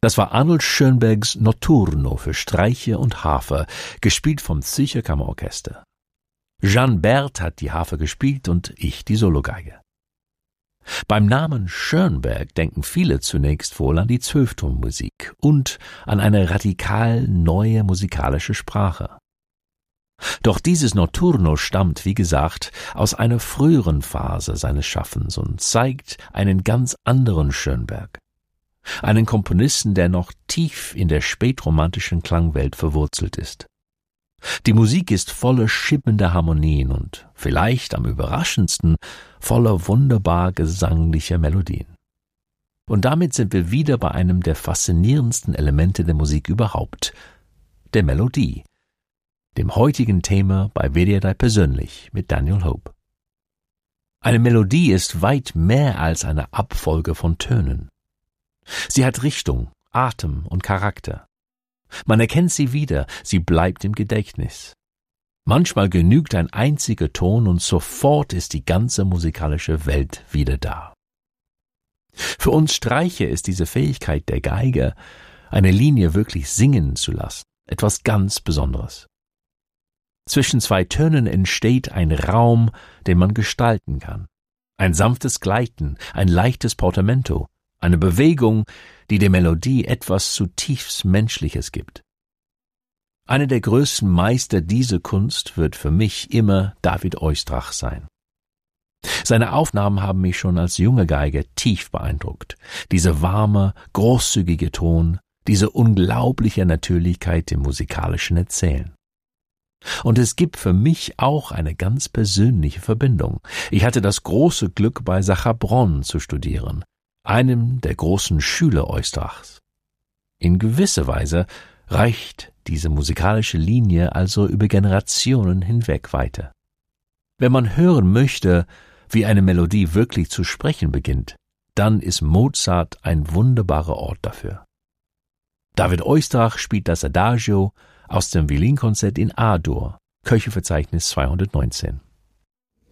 Das war Arnold Schönbergs Notturno für Streicher und Harfe, gespielt vom Zürcher Kammerorchester. Jeanne Berth hat die Harfe gespielt und ich die Sologeige. Beim Namen Schönberg denken viele zunächst wohl an die Zwölftonmusik und an eine radikal neue musikalische Sprache. Doch dieses Notturno stammt, wie gesagt, aus einer früheren Phase seines Schaffens und zeigt einen ganz anderen Schönberg. Einen Komponisten, der noch tief in der spätromantischen Klangwelt verwurzelt ist. Die Musik ist voller schimmender Harmonien und, vielleicht am überraschendsten, voller wunderbar gesanglicher Melodien. Und damit sind wir wieder bei einem der faszinierendsten Elemente der Musik überhaupt, der Melodie, dem heutigen Thema bei WDR 3 persönlich mit Daniel Hope. Eine Melodie ist weit mehr als eine Abfolge von Tönen. Sie hat Richtung, Atem und Charakter. Man erkennt sie wieder, sie bleibt im Gedächtnis. Manchmal genügt ein einziger Ton und sofort ist die ganze musikalische Welt wieder da. Für uns Streicher ist diese Fähigkeit der Geige, eine Linie wirklich singen zu lassen, etwas ganz Besonderes. Zwischen zwei Tönen entsteht ein Raum, den man gestalten kann. Ein sanftes Gleiten, ein leichtes Portamento, eine Bewegung, die der Melodie etwas zutiefst Menschliches gibt. Einer der größten Meister dieser Kunst wird für mich immer David Oistrakh sein. Seine Aufnahmen haben mich schon als junger Geiger tief beeindruckt. Dieser warme, großzügige Ton, diese unglaubliche Natürlichkeit im musikalischen Erzählen. Und es gibt für mich auch eine ganz persönliche Verbindung. Ich hatte das große Glück, bei Sacha Bron zu studieren, einem der großen Schüler Oistrachs. In gewisser Weise reicht diese musikalische Linie also über Generationen hinweg weiter. Wenn man hören möchte, wie eine Melodie wirklich zu sprechen beginnt, dann ist Mozart ein wunderbarer Ort dafür. David Oistrakh spielt das Adagio aus dem Violinkonzert in A-Dur, Köchelverzeichnis 219.